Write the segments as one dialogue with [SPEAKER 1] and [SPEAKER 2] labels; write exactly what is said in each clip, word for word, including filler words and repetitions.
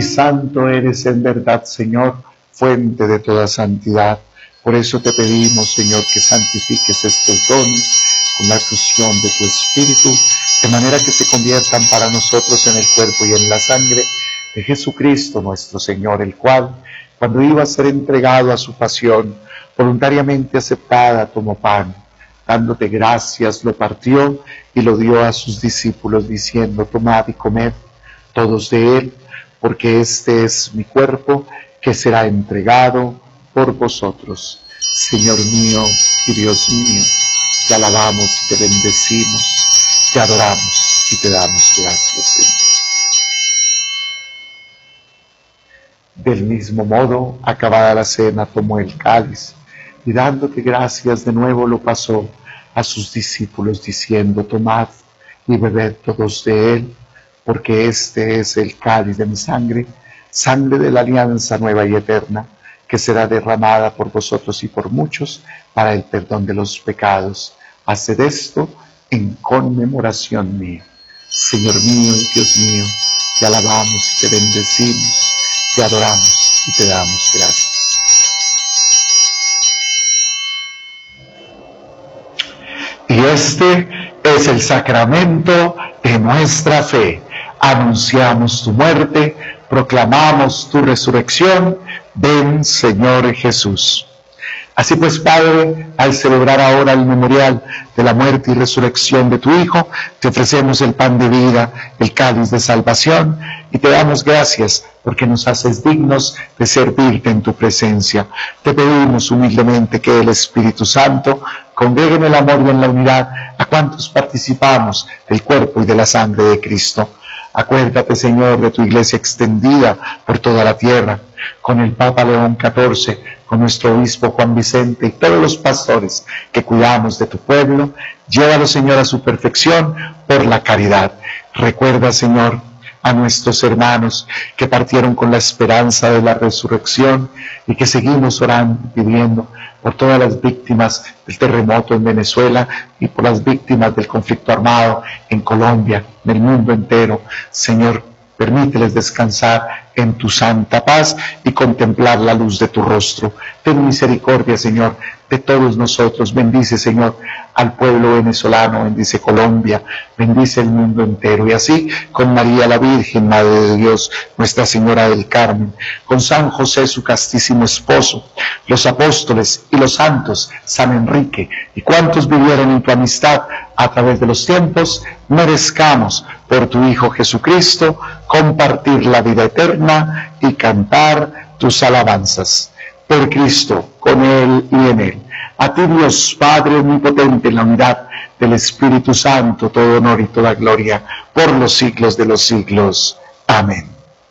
[SPEAKER 1] y santo eres en verdad, Señor, fuente de toda santidad. Por eso te pedimos, Señor, que santifiques estos dones con la fusión de tu Espíritu, de manera que se conviertan para nosotros en el cuerpo y en la sangre de Jesucristo nuestro Señor, el cual, cuando iba a ser entregado a su pasión, voluntariamente aceptada, tomó pan, dándote gracias, lo partió y lo dio a sus discípulos, diciendo: tomad y comed todos de él, porque este es mi cuerpo, que será entregado por vosotros. Señor mío y Dios mío, te alabamos y te bendecimos, te adoramos y te damos gracias, Señor. Del mismo modo, acabada la cena, tomó el cáliz y dándote gracias de nuevo lo pasó a sus discípulos, diciendo: tomad y bebed todos de él, porque este es el cáliz de mi sangre, sangre de la alianza nueva y eterna, que será derramada por vosotros y por muchos para el perdón de los pecados. Haced esto en conmemoración mía. Señor mío y Dios mío, te alabamos y te bendecimos, te adoramos y te damos gracias. Y este es el sacramento de nuestra fe. Anunciamos tu muerte, proclamamos tu resurrección. Ven, Señor Jesús. Así pues, Padre, al celebrar ahora el memorial de la muerte y resurrección de tu Hijo, te ofrecemos el pan de vida, el cáliz de salvación, y te damos gracias porque nos haces dignos de servirte en tu presencia. Te pedimos humildemente que el Espíritu Santo congregue en el amor y en la unidad a cuantos participamos del cuerpo y de la sangre de Cristo. Acuérdate, Señor, de tu iglesia extendida por toda la tierra, con el Papa León catorce, con nuestro obispo Juan Vicente y todos los pastores que cuidamos de tu pueblo. Llévalo, Señor, a su perfección por la caridad. Recuerda, Señor, a nuestros hermanos que partieron con la esperanza de la resurrección y que seguimos orando y pidiendo por todas las víctimas del terremoto en Venezuela y por las víctimas del conflicto armado en Colombia, en el mundo entero. Señor, permíteles descansar en tu santa paz y contemplar la luz de tu rostro. Ten misericordia, Señor, de todos nosotros. Bendice, Señor, al pueblo venezolano, bendice Colombia, bendice el mundo entero. Y así, con María la Virgen, Madre de Dios, Nuestra Señora del Carmen, con San José, su castísimo esposo, los apóstoles y los santos, San Enrique, y cuantos vivieron en tu amistad a través de los tiempos, merezcamos, por tu Hijo Jesucristo, compartir la vida eterna y cantar tus alabanzas. Por Cristo, con Él y en Él. A ti, Dios Padre omnipotente, en la unidad del Espíritu Santo, todo honor y toda gloria, por los siglos de los siglos. Amén.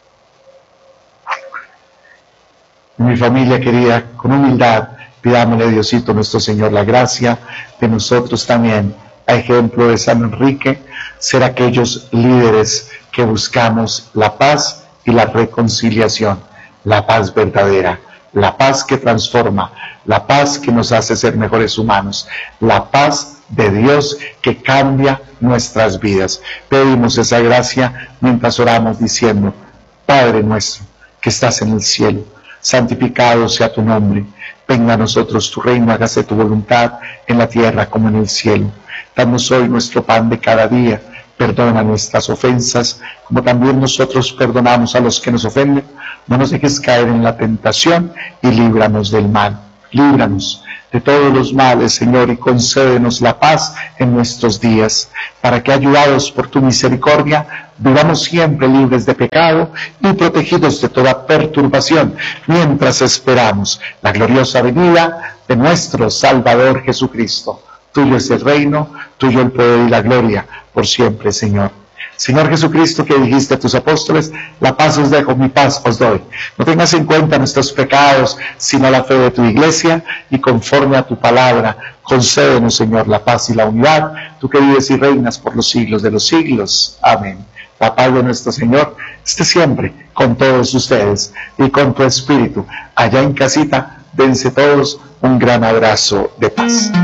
[SPEAKER 1] Mi familia querida, con humildad, pidámosle a Diosito nuestro Señor la gracia de nosotros también, a ejemplo de San Enrique, ser aquellos líderes que buscamos la paz y la reconciliación, la paz verdadera, la paz que transforma, la paz que nos hace ser mejores humanos, la paz de Dios que cambia nuestras vidas. Pedimos esa gracia mientras oramos diciendo: Padre nuestro que estás en el cielo, santificado sea tu nombre, venga a nosotros tu reino, hágase tu voluntad en la tierra como en el cielo. Danos hoy nuestro pan de cada día, perdona nuestras ofensas, como también nosotros perdonamos a los que nos ofenden. No nos dejes caer en la tentación y líbranos del mal. Líbranos de todos los males, Señor, y concédenos la paz en nuestros días, para que, ayudados por tu misericordia, vivamos siempre libres de pecado y protegidos de toda perturbación, mientras esperamos la gloriosa venida de nuestro Salvador Jesucristo. Tuyo es el reino, tuyo el poder y la gloria, por siempre, Señor. Señor Jesucristo, que dijiste a tus apóstoles: la paz os dejo, mi paz os doy. No tengas en cuenta nuestros pecados, sino la fe de tu iglesia, y conforme a tu palabra, concédenos, Señor, la paz y la unidad, tú que vives y reinas por los siglos de los siglos. Amén. La paz de nuestro Señor esté siempre con todos ustedes y con tu espíritu. Allá en casita, dense todos un gran abrazo de paz.